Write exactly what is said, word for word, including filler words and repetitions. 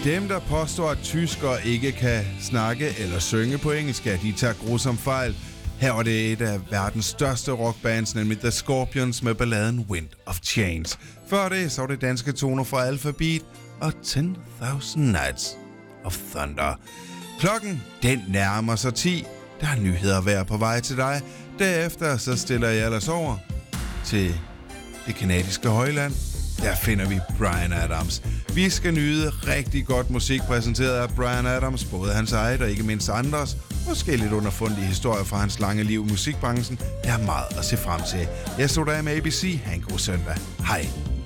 Dem, der påstår, at tyskere ikke kan snakke eller synge på engelsk, de tager grusom fejl. Her var det et af verdens største rockbands, nemlig The Scorpions med balladen Wind of Change. Før det, så var det danske toner fra Alphabeat og ten thousand Nights of Thunder. Klokken, den nærmer sig ti. Der er nyheder hver på vej til dig. Derefter så stiller jeg ellers over til det kanadiske højland. Der finder vi Bryan Adams. Vi skal nyde rigtig godt musik præsenteret af Bryan Adams, både hans eget og ikke mindst andres. Måske lidt underfundige historier fra hans lange liv i musikbranchen. Der er meget at se frem til. Jeg stod der med A B C. Ha' en god søndag. Hej.